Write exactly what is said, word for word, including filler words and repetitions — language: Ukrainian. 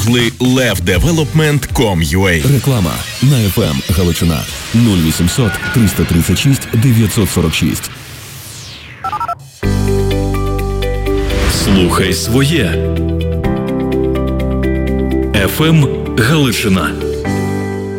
лев девелопмент крапка ком крапка ю а. Реклама на еф ем Галичина нуль вісімсот триста тридцять шість дев'ятсот сорок шість. Слухай своє. еф ем Галичина.